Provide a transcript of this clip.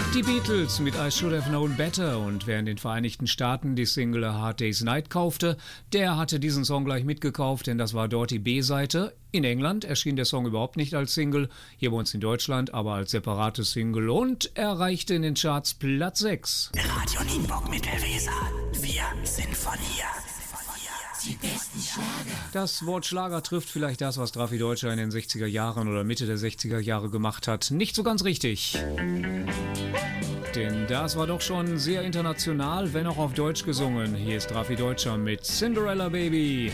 Die Beatles mit I Should Have Known Better, und wer in den Vereinigten Staaten die Single A Hard Day's Night kaufte, der hatte diesen Song gleich mitgekauft, denn das war dort die B-Seite. In England erschien der Song überhaupt nicht als Single, hier bei uns in Deutschland aber als separate Single und erreichte in den Charts Platz 6. Radio Nienburg Mittelweser, wir sind von hier. Die besten Schlager. Das Wort Schlager trifft vielleicht das, was Drafi Deutscher in den 60er Jahren oder Mitte der 60er Jahre gemacht hat. Nicht so ganz richtig. Denn das war doch schon sehr international, wenn auch auf Deutsch gesungen. Hier ist Drafi Deutscher mit Cinderella Baby.